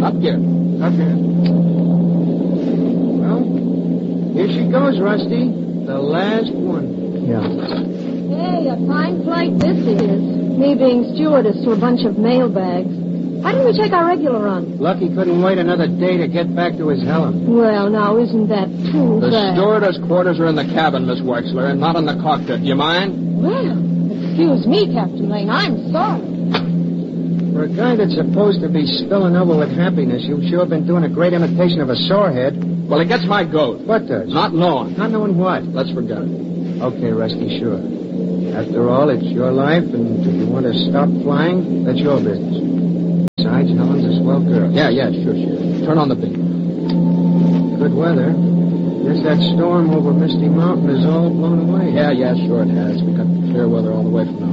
Up gear. Okay. Well, here she goes, Rusty. The last one. Yeah. Hey, a fine flight this is. Me being stewardess to a bunch of mailbags. Why didn't we take our regular run? Lucky couldn't wait another day to get back to his Helen. Well, now, isn't that too The bad? stewardess quarters are in the cabin, Miss Wexler, and not in the cockpit. Do you mind? Well, excuse me, Captain Lane. I'm sorry. For a guy that's supposed to be spilling over with happiness, you've sure been doing a great imitation of a sorehead. Well, it gets my goat. What does? Not knowing. Not knowing what? Let's forget it. Okay, Rusty, sure. After all, it's your life, and if you want to stop flying, that's your business. Besides, Helen's a swell girl. Yeah, sure. Turn on the beam. Good weather. Guess that storm over Misty Mountain is all blown away. Yeah, sure it has. We got clear weather all the way from now